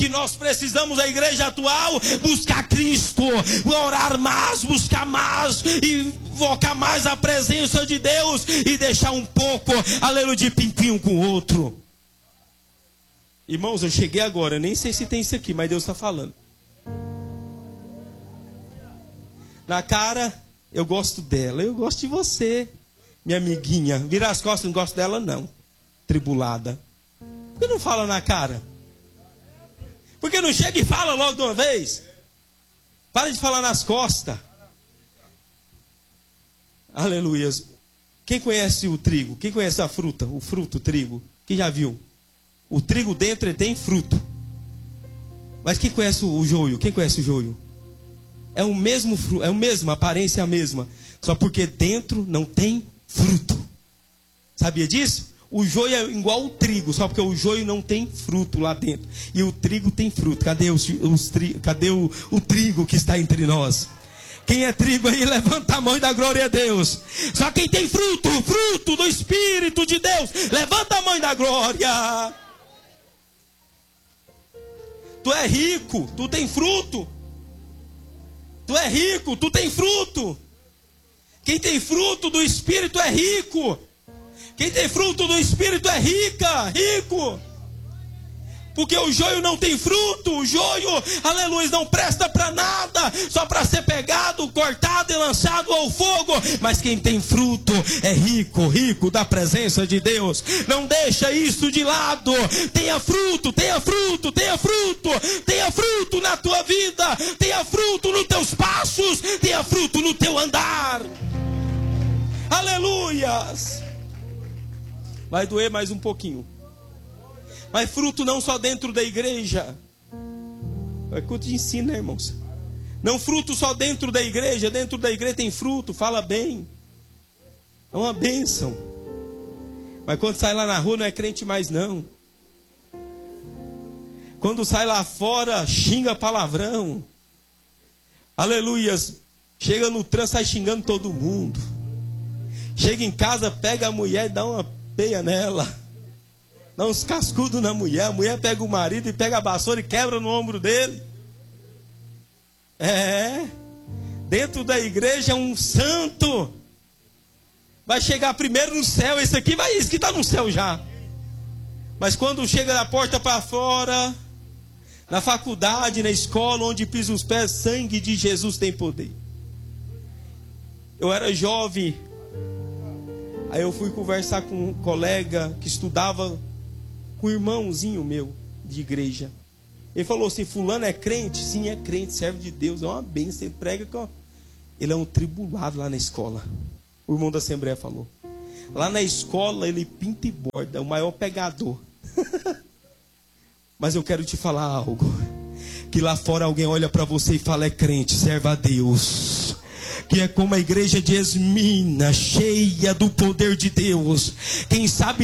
que nós precisamos, a igreja atual, buscar Cristo, orar mais, buscar mais, invocar mais a presença de Deus e deixar um pouco, aleluia, de pimpinho com o outro. Irmãos, eu cheguei agora, nem sei se tem isso aqui, mas Deus está falando. Na cara, eu gosto dela, eu gosto de você, minha amiguinha. Vira as costas, não gosto dela não, tribulada. Por que não fala na cara? Por que não chega e fala logo de uma vez? Para de falar nas costas. Aleluia. Quem conhece o trigo? Quem conhece a fruta? O fruto, o trigo? Quem já viu? O trigo dentro ele tem fruto. Mas quem conhece o joio? Quem conhece o joio? É o mesmo fruto, é o mesmo, a aparência é a mesma. Só porque dentro não tem fruto. Sabia disso? O joio é igual o trigo, só porque o joio não tem fruto lá dentro. E o trigo tem fruto. Cadê o trigo que está entre nós? Quem é trigo aí, levanta a mão e dá glória a Deus. Só quem tem fruto, fruto do Espírito de Deus, levanta a mão e dá glória. Tu é rico, tu tem fruto. Tu é rico, tu tem fruto. Quem tem fruto do Espírito é rico. Quem tem fruto do Espírito é rico. Porque o joio não tem fruto. O joio, aleluia, não presta para nada, só para ser pegado, cortado e lançado ao fogo. Mas quem tem fruto é rico da presença de Deus. Não deixa isso de lado. Tenha fruto, tenha fruto, tenha fruto. Tenha fruto na tua vida. Tenha fruto nos teus passos. Tenha fruto no teu andar. Aleluias. Vai doer mais um pouquinho. Mas fruto não só dentro da igreja. É que eu te ensino, né, irmãos? Não fruto só dentro da igreja. Dentro da igreja tem fruto, fala bem. É uma bênção. Mas quando sai lá na rua não é crente mais não. Quando sai lá fora, xinga palavrão. Aleluias. Chega no trânsito, sai xingando todo mundo. Chega em casa, pega a mulher e dá uma peia nela. Dá uns cascudos na mulher. A mulher pega o marido e pega a vassoura e quebra no ombro dele. Dentro da igreja um santo vai chegar primeiro no céu. Esse aqui vai, esse que está no céu já. Mas quando chega da porta para fora, na faculdade, na escola, onde pisa os pés, sangue de Jesus tem poder. Eu era jovem. Aí eu fui conversar com um colega que estudava com um irmãozinho meu de igreja. Ele falou assim: fulano é crente? Sim, é crente, serve de Deus, é uma bênção, ele prega com... Ele é um tribulado lá na escola. O irmão da Assembleia falou. Lá na escola ele pinta e borda, é o maior pegador. Mas eu quero te falar algo. Que lá fora alguém olha para você e fala: é crente, serve a Deus. Que é como a igreja de Esmina, cheia do poder de Deus. Quem sabe